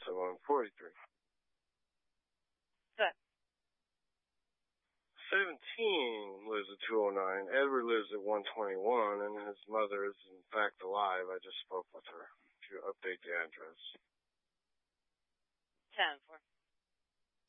143. Good. 17 lives at 209. Edward lives at 121, and his mother is in fact alive. I just spoke with her. To update the address. 10-4.